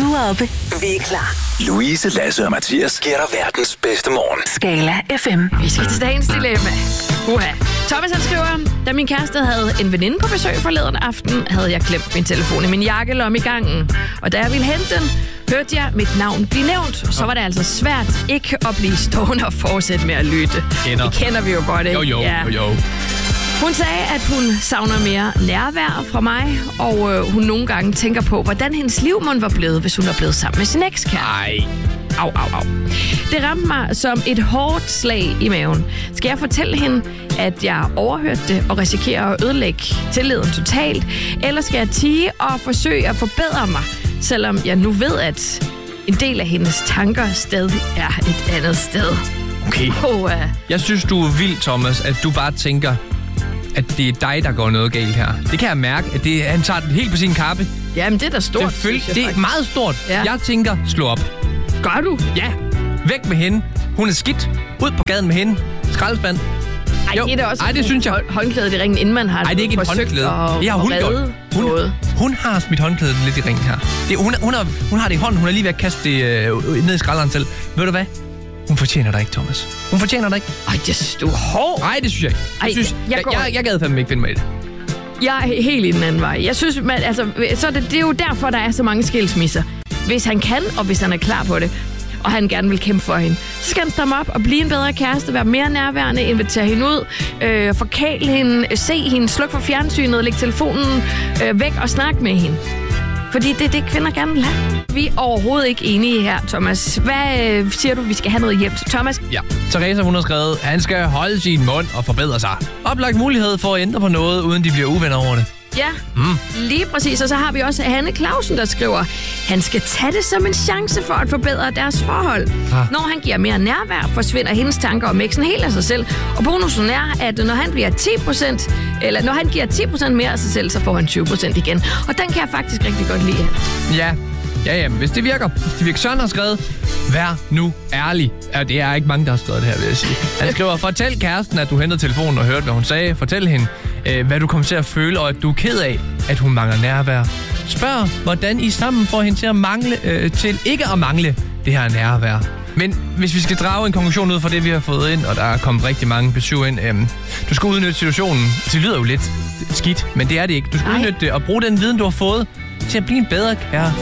Du er oppe. Vi er klar. Louise, Lasse og Mathias giver dig verdens bedste morgen. Skala FM. Vi skal til dagens dilemma. Thomas han skriver, da min kæreste havde en veninde på besøg forleden aften, havde jeg glemt min telefon i min jakkelomme i gangen. Og da jeg ville hente den, hørte jeg mit navn blive nævnt. Så var det altså svært ikke at blive stående og fortsætte med at lytte. Det kender vi jo godt, ikke? Jo. Hun sagde, at hun savner mere nærvær fra mig, og hun nogle gange tænker på, hvordan hendes liv måtte var blevet, hvis hun var blevet sammen med sin ekskæreste. Ej. Au. Det ramte mig som et hårdt slag i maven. Skal jeg fortælle hende, at jeg overhørte det og risikerer at ødelægge tilliden totalt? Eller skal jeg tie og forsøge at forbedre mig, selvom jeg nu ved, at en del af hendes tanker stadig er et andet sted? Okay. Jeg synes, du er vild, Thomas, at du bare tænker, at det er dig, der går noget galt her. Det kan jeg mærke, at han tager det helt på sin kappe. Jamen, det er da stort. Det er meget stort. Ja. Jeg tænker, slå op. Gør du? Ja. Væk med hende. Hun er skidt. Ud på gaden med hende. Skraldespand. Ej, det er da også det synes jeg. Håndklædet i ringen, inden man har det er ikke et håndklæde. Jeg har hun har smidt håndklædet lidt i ringen her. Hun har det i hånden. Hun er lige ved at kaste det ned i skralderen selv. Ved du hvad? Hun fortjener dig ikke, Thomas. Hun fortjener dig ikke. Ej, det synes du er hård. Nej, det synes jeg ikke. Jeg gad fandme ikke finde mig i det. Jeg er helt i den anden vej. Jeg synes, det er jo derfor, der er så mange skilsmisser. Hvis han kan, og hvis han er klar på det, og han gerne vil kæmpe for hende, så skal han stamme op og blive en bedre kæreste, være mere nærværende, invitere hende ud, forkæle hende, se hende, slukke for fjernsynet, lægge telefonen væk og snakke med hende. Fordi det er det, kvinder gerne vil have. Vi er overhovedet ikke enige her, Thomas. Hvad siger du, vi skal have noget hjem til Thomas? Ja, Teresa hun har skrevet, at han skal holde sin mund og forbedre sig. Oplagt mulighed for at ændre på noget, uden de bliver uvenner over det. Ja, lige præcis. Og så har vi også Hanne Clausen, der skriver, han skal tage det som en chance for at forbedre deres forhold. Når han giver mere nærvær, forsvinder hendes tanker om eksen helt af sig selv. Og bonusen er, at når han bliver 10%, eller når han giver 10% mere af sig selv, så får han 20% igen. Og den kan jeg faktisk rigtig godt lide. Ja, hvis det virker. Søren har skrevet, vær nu ærlig. Ja, det er ikke mange, der har skrevet det her, vil jeg sige. Han skriver, fortæl kæresten, at du hentede telefonen og hørte, hvad hun sagde. Fortæl hende, hvad du kommer til at føle, og at du er ked af, at hun mangler nærvær. Spørg, hvordan I sammen får hende til ikke at mangle det her nærvær. Men hvis vi skal drage en konklusion ud fra det, vi har fået ind, og der er kommet rigtig mange besøg ind, du skal udnytte situationen. Det lyder jo lidt skidt, men det er det ikke. Du skal udnytte det og bruge den viden, du har fået, til at blive en bedre kæreste.